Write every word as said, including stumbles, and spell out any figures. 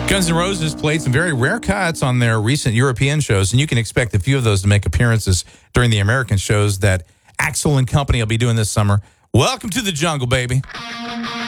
Guns N' Roses played some very rare cuts on their recent European shows, and you can expect a few of those to make appearances during the American shows that Axl and Company will be doing this summer. Welcome to the jungle, baby.